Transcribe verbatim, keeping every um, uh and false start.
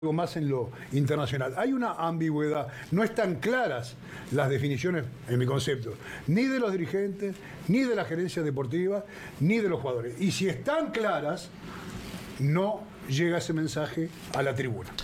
algo más en lo internacional. Hay una ambigüedad, no están claras las definiciones, en mi concepto, ni de los dirigentes, ni de la gerencia deportiva, ni de los jugadores. Y si están claras, no llega ese mensaje a la tribuna.